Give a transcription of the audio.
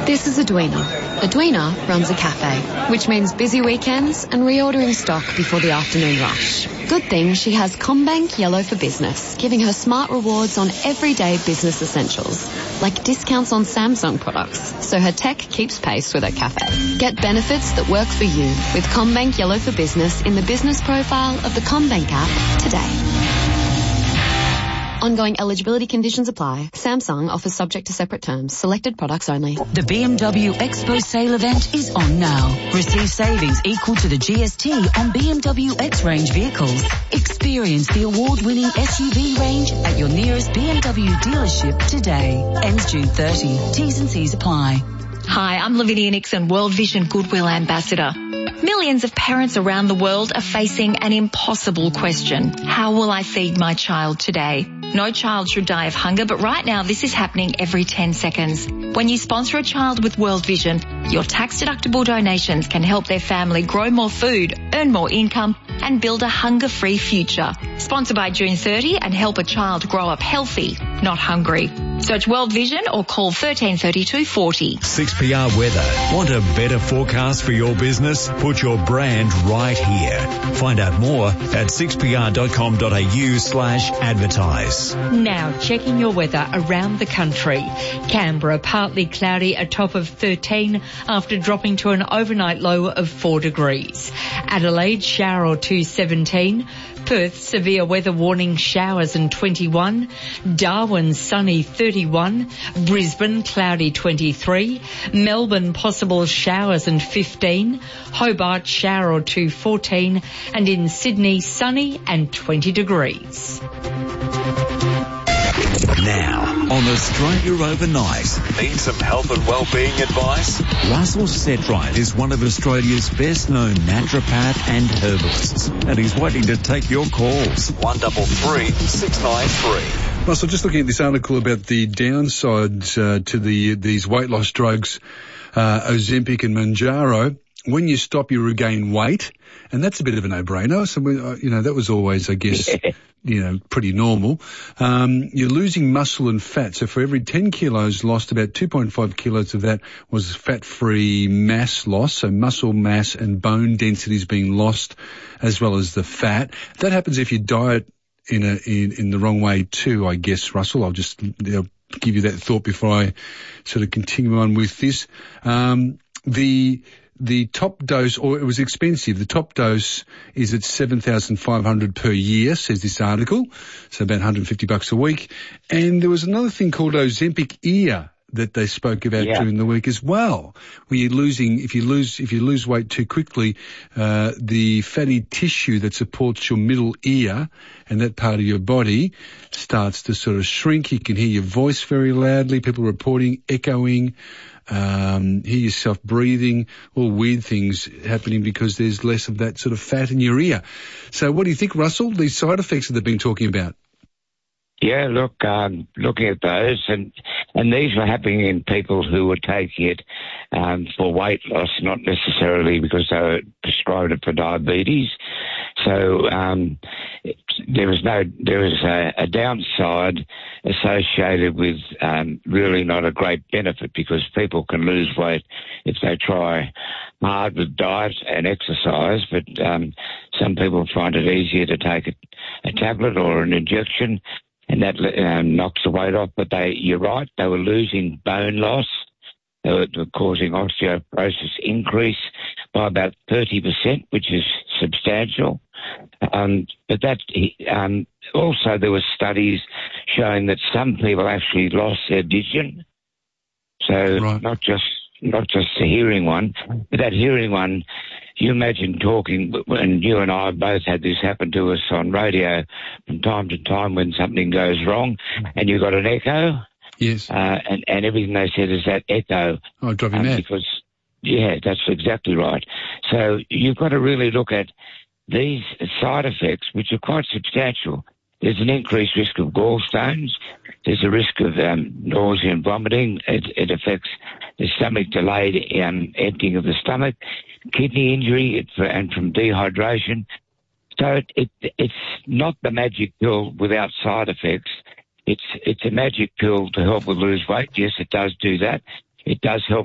This is Edwina. Edwina runs a cafe, which means busy weekends and reordering stock before the afternoon rush. Good thing she has CommBank Yellow for Business, giving her smart rewards on everyday business essentials, like discounts on Samsung products, so her tech keeps pace with her cafe. Get benefits that work for you with CommBank Yellow for Business in the business profile of the CommBank app today. Ongoing eligibility conditions apply. Samsung offers subject to separate terms. Selected products only. The BMW Expo sale event is on now. Receive savings equal to the GST on BMW X-Range vehicles. Experience the award-winning SUV range at your nearest BMW dealership today. Ends June 30. T's and C's apply. Hi, I'm Lavinia Nixon, World Vision Goodwill Ambassador. Millions of parents around the world are facing an impossible question. How will I feed my child today? No child should die of hunger, but right now this is happening every 10 seconds. When you sponsor a child with World Vision, your tax-deductible donations can help their family grow more food, earn more income, and build a hunger-free future. Sponsor by June 30 and help a child grow up healthy, not hungry. Search World Vision or call 1332 40. 6PR Weather. Want a better forecast for your business? Put your brand right here. Find out more at 6pr.com.au/advertise. Now, checking your weather around the country. Canberra, partly cloudy, a top of 13 after dropping to an overnight low of 4 degrees. Adelaide, shower or 2, 17. Perth, severe weather warning, showers and 21. Darwin, sunny, 31. Brisbane, cloudy, 23. Melbourne, possible showers and 15. Hobart, shower or 2, 14. And in Sydney, sunny and 20 degrees. Now, on Australia Overnight. Need some health and wellbeing advice? Russell Setright is one of Australia's best-known naturopath and herbalists, and he's waiting to take your calls. 133 693. Russell, just looking at this article about the downsides to these weight loss drugs, Ozempic and Mounjaro. When you stop, you regain weight, and that's a bit of a no-brainer. So, that was always, I guess, pretty normal. You're losing muscle and fat. So for every 10 kilos lost, about 2.5 kilos of that was fat-free mass loss. So muscle mass and bone density is being lost, as well as the fat. That happens if you diet in the wrong way too, I guess, Russell. I'll just give you that thought before I sort of continue on with this. The top dose, or it was expensive, the top dose is at $7,500 per year, says this article. So about $150 a week. And there was another thing called Ozempic ear that they spoke about during the week as well, where you're losing, if you lose weight too quickly, the fatty tissue that supports your middle ear and that part of your body starts to sort of shrink. You can hear your voice very loudly, people reporting echoing, hear yourself breathing, all weird things happening because there's less of that sort of fat in your ear. So what do you think, Russell, these side effects that they've been talking about? Yeah, look, looking at those, and these were happening in people who were taking it for weight loss, not necessarily because they were prescribed it for diabetes. So there was a downside associated with really not a great benefit, because people can lose weight if they try hard with diet and exercise, but some people find it easier to take a tablet or an injection, and that knocks the weight off. But you're right, they were losing bone loss. They were causing osteoporosis increase by about 30%, which is substantial. But that also there were studies showing that some people actually lost their vision. So not just the hearing one, but that hearing one. You imagine talking, and you and I both had this happen to us on radio from time to time when something goes wrong and you've got an echo. Yes. And everything they said is that echo. Oh, drive you mad. Because, that's exactly right. So you've got to really look at these side effects, which are quite substantial. There's an increased risk of gallstones. There's a risk of nausea and vomiting. It affects the stomach, delayed emptying of the stomach, kidney injury, and from dehydration. So it's not the magic pill without side effects. It's a magic pill to help with lose weight. Yes, it does do that. It does help